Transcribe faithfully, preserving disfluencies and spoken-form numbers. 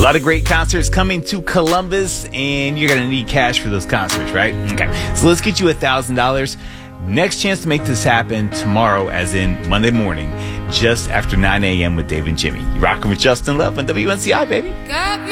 lot of great concerts coming to Columbus, and you're going to need cash for those concerts, right? Okay, so let's get you one thousand dollars. Next chance to make this happen tomorrow, as in Monday morning, just after nine a.m. with Dave and Jimmy. You're rocking with Justin Love on W N C I, baby.